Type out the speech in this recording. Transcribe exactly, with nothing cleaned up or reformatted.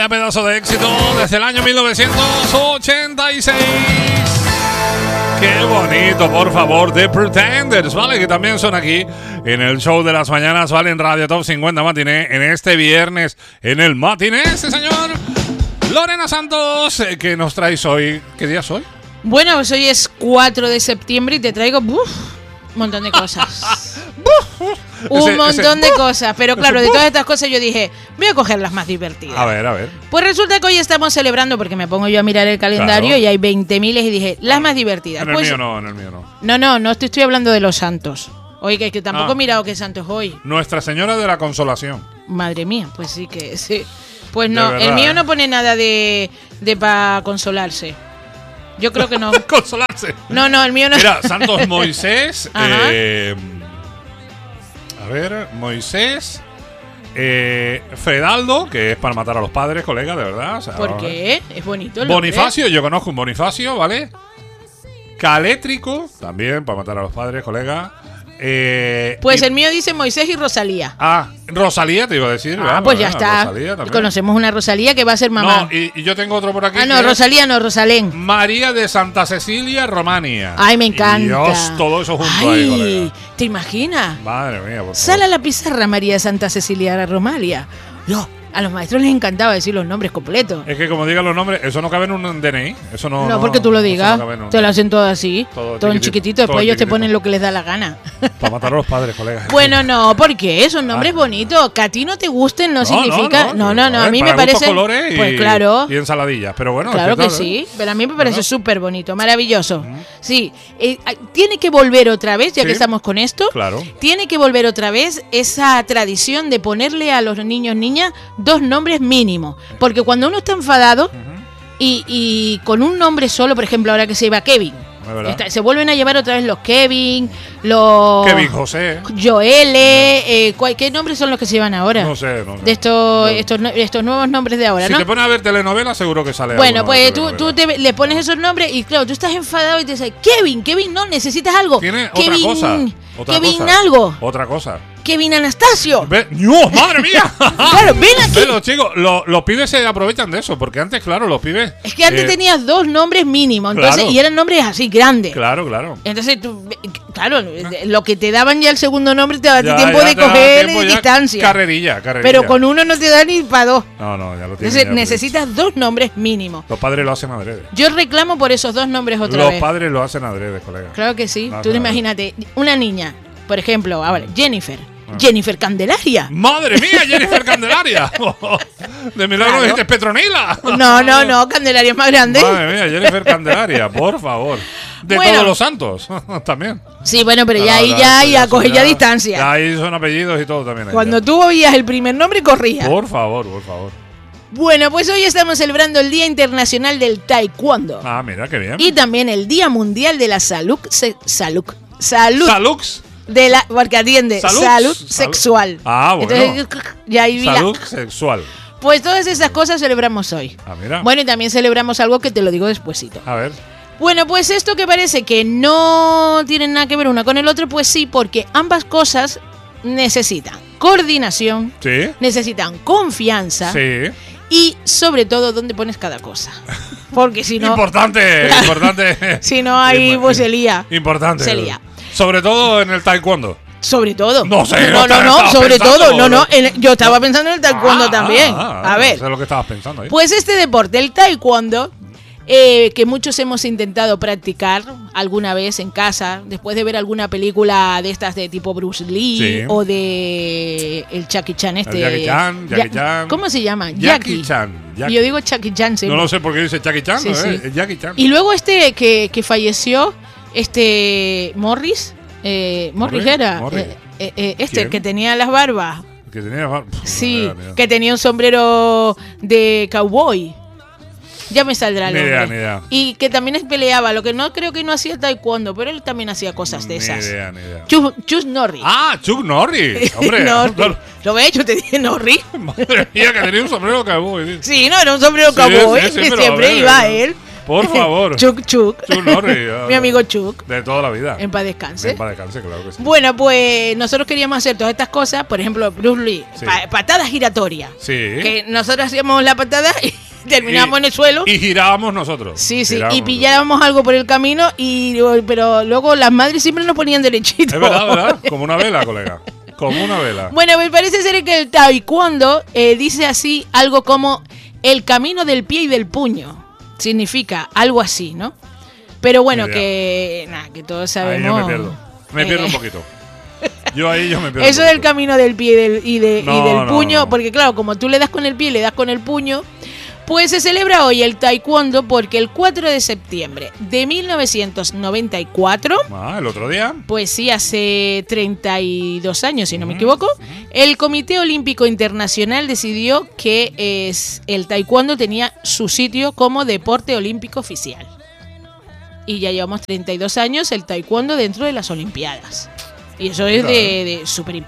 Vaya pedazo de éxito desde el año mil novecientos ochenta y seis. Qué bonito, por favor, The Pretenders, ¿vale? Que también son aquí en el show de las mañanas, ¿vale? En Radio Top cincuenta Matiné, en este viernes, en el Matiné, sí, señor. Lorena Santos, ¿qué nos traes hoy? ¿Qué día es hoy? Bueno, pues hoy es cuatro de septiembre y te traigo uf, un montón de cosas. un ese, montón ese, de cosas. Pero claro, de todas estas cosas yo dije, voy a coger las más divertidas. A ver, a ver. Pues resulta que hoy estamos celebrando, porque me pongo yo a mirar el calendario, claro, y hay veinte miles y dije, las más divertidas. En el pues, mío no, en el mío no. No, no, no te estoy hablando de los santos. Oye, que, que tampoco ah. he mirado qué santo es hoy. Nuestra Señora de la Consolación. Madre mía, pues sí que sí. Pues no, verdad, el mío eh. no pone nada de, de para consolarse. Yo creo que no. Consolarse. No, no, el mío no. Mira, Santos Moisés. eh, a ver, Moisés. Eh, Fredaldo, que es para matar a los padres, colega, de verdad. O sea, ¿por qué? Es bonito el Bonifacio, nombre. Yo conozco un Bonifacio, ¿vale? Calétrico, también para matar a los padres, colega. Eh, pues y, el mío dice Moisés y Rosalía. Ah, Rosalía te iba a decir. Ah, ¿verdad? pues ya está. Conocemos una Rosalía que va a ser mamá. No, y, y yo tengo otro por aquí. Ah, no, Rosalía no, Rosalén. María de Santa Cecilia, Romania. Ay, me encanta. Dios, todo eso junto. Ay, ahí, colega. ¿Te imaginas? Madre mía, por favor. Sal a la pizarra, María de Santa Cecilia, Romalia. No. A los maestros les encantaba decir los nombres completos. Es que como digan los nombres, eso no cabe en un D N I. Eso no. No, porque tú lo digas. No te lo hacen todo así. Todo, todo en chiquitito. Después ellos chiquitito. Te ponen lo que les da la gana. Para matar a los padres, colegas. Bueno, no, porque son nombres ah. bonitos. Que a ti no te gusten no, no significa. No, no, no. no, no a, ver, mí me parece. Colores y, pues claro. Y ensaladillas. Pero bueno. Claro que, que tal, sí. ¿eh? Pero a mí me parece súper bonito, maravilloso. Uh-huh. Sí. Eh, tiene que volver otra vez, ya sí. que estamos con esto. Claro. Tiene que volver otra vez esa tradición de ponerle a los niños, niñas, dos nombres mínimos. Porque cuando uno está enfadado uh-huh. y, y con un nombre solo, por ejemplo, ahora que se lleva Kevin, está, se vuelven a llevar otra vez los Kevin, los Kevin José, Joel, eh, ¿qué nombres son los que se llevan ahora? No sé, no sé. De estos, no. estos, estos nuevos nombres de ahora, si ¿no? te pones a ver telenovelas, seguro que sale. Bueno, pues tú, tú te, le pones esos nombres y claro, tú estás enfadado y te dices, Kevin, Kevin, no, necesitas algo. Tiene Kevin, otra cosa. Otra Kevin cosa. algo. Otra cosa. Kevin Anastasio. Ve, ¡no, madre mía! Claro, ven aquí. Pero, chicos, lo, los pibes se aprovechan de eso, porque antes, claro, los pibes... Es que antes eh, tenías dos nombres mínimos, entonces, claro. y eran nombres así grandes. Claro, claro. Entonces, tú, claro, lo que te daban ya el segundo nombre te daba ya, tiempo ya de te coger tiempo ya, distancia. Carrerilla, carrerilla. Pero con uno no te da ni para dos. No, no, ya lo tienes. Entonces, ya necesitas dos nombres mínimos. Los padres lo hacen adrede. Yo reclamo por esos dos nombres otra los vez. Los padres lo hacen adrede, colega. Claro que sí. No, tú no, imagínate, una niña, por ejemplo, ahora, Jennifer. Jennifer Candelaria. ¡Madre mía, Jennifer Candelaria! De milagro claro. dijiste Petronila. No, no, no, Candelaria es más grande. Madre mía, Jennifer Candelaria, por favor. De bueno. todos los santos, también. Sí, bueno, pero ya ahí ya, ya, ya coge ya distancia. Ya ahí son apellidos y todo también. Cuando tú oías el primer nombre, corrías. Por favor, por favor. Bueno, pues hoy estamos celebrando el Día Internacional del Taekwondo. Ah, mira, qué bien. Y también el Día Mundial de la Salud. Se, salud. Salud. Salux. De la, porque atiende, salud, salud sexual. Ah, bueno. Entonces, ya ahí salud la, sexual. Pues todas esas cosas celebramos hoy. Ah, mira. Bueno, y también celebramos algo que te lo digo despuesito. A ver. Bueno, pues esto que parece que no tienen nada que ver una con el otro, pues sí, porque ambas cosas necesitan coordinación, sí, necesitan confianza, sí, y sobre todo dónde pones cada cosa. Porque si no... Importante, importante. Si no, ahí pues se lía. Importante. Se lía. Sobre todo en el taekwondo. Sobre todo. No sé. No, no, no, sobre todo. No, no. En, yo estaba pensando en el taekwondo ah, también. Ah, a ver. No sé lo que estabas pensando ahí. Pues este deporte, el taekwondo, eh, que muchos hemos intentado practicar alguna vez en casa, después de ver alguna película de estas de tipo Bruce Lee, sí, o de el Jackie Chan este. El Jackie Chan, Jackie Chan. ¿Cómo se llama? Jackie, Jackie Chan. Jackie. Yo digo Jackie Chan, sí. No lo sé por qué dice Jackie Chan, sí, ¿no? sí. Es Jackie Chan. Y luego este que, que falleció, este Morris, eh, Morris, Morris era, Morris. Eh, eh, eh, este ¿quién? Que tenía las barbas. Que tenía las barbas. Sí, no, no, no. Que tenía un sombrero de cowboy. Ya me saldrá el ni nombre. Idea, ni idea. Y que también peleaba, lo que no creo que no hacía taekwondo, pero él también hacía cosas de ni esas. Idea, ni idea. Chuck, Chuck Norris. Ah, Chuck Norris. Hombre. Norris. ¿Lo ves? Yo te dije Norris. Madre mía, que tenía un sombrero cowboy. Sí, no, era un sombrero sí, cowboy, sí, sí, que pero siempre ver, iba a él. Por favor. Chuck Chuck. Chuck Norris. Mi amigo Chuck. De toda la vida. En paz descanse. En paz descanse, claro que sí. Bueno, pues nosotros queríamos hacer todas estas cosas. Por ejemplo, Bruce Lee, Sí. pa- patada giratoria. Sí. Que nosotros hacíamos la patada y terminábamos Y- en el suelo. Y girábamos nosotros. Sí, sí, Girábamos y pillábamos algo por el camino, y pero luego las madres siempre nos ponían derechito. nosotros. Es verdad, ¿verdad? Como una vela, colega. Como una vela. Bueno, me parece ser que el taekwondo eh, dice así algo como el camino del pie y del puño. Significa algo así, ¿no? Pero bueno, Ni idea. que nada, que todos Ahí sabemos. yo me pierdo. Me pierdo eh, un poquito. Yo ahí yo me pierdo. Eso un del poquito. camino del pie y del, y de- y No, del no, puño, no. porque claro, como tú le das con el pie y le das con el puño, pues se celebra hoy el taekwondo porque el cuatro de septiembre de mil novecientos noventa y cuatro, Ah, el otro día. pues sí, hace treinta y dos años, si no me equivoco, el Comité Olímpico Internacional decidió que es, el taekwondo tenía su sitio como deporte olímpico oficial. Y ya llevamos treinta y dos años el taekwondo dentro de las Olimpiadas. Y eso es Claro. de, de súper